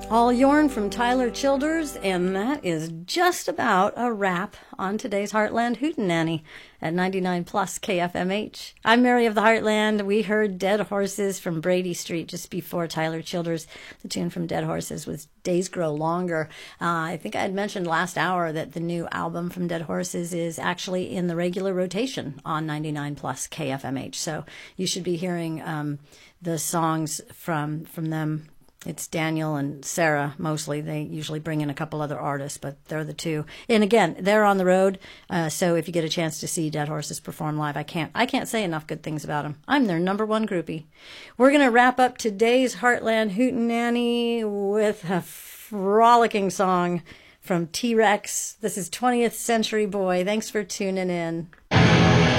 All Yorn from Tyler Childers, and that is just about a wrap on today's Heartland Hootenanny at 99 plus KFMH. I'm Mary of the Heartland. We heard Dead Horses from Brady Street just before Tyler Childers. The tune from Dead Horses was Days Grow Longer. I think I had mentioned last hour that the new album from Dead Horses is actually in the regular rotation on 99 plus KFMH. So you should be hearing the songs from them. It's Daniel and Sarah mostly. They usually bring in a couple other artists, but they're the two. And again, they're on the road, so if you get a chance to see Dead Horses perform live, I can't say enough good things about them. I'm their number one groupie. We're going to wrap up today's Heartland Hootenanny with a frolicking song from T-Rex. This is 20th Century Boy. Thanks for tuning in.